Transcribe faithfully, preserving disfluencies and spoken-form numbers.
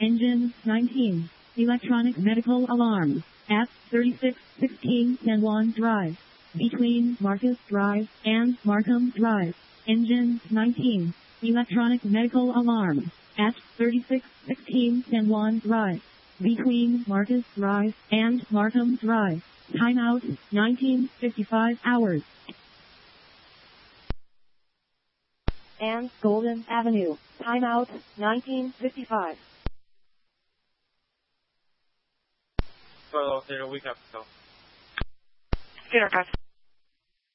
Engine nineteen. Electronic medical alarm. At thirty-six sixteen San Juan Drive. Between Marcus Drive and Markham Drive. Engine nineteen. Electronic medical alarm. At thirty-six sixteen San Juan Drive. Between Marcus Drive and Markham Drive. Timeout nineteen fifty-five hours. And Golden Avenue. Timeout nineteen fifty-five. Well, there we have to go. Good, Archive.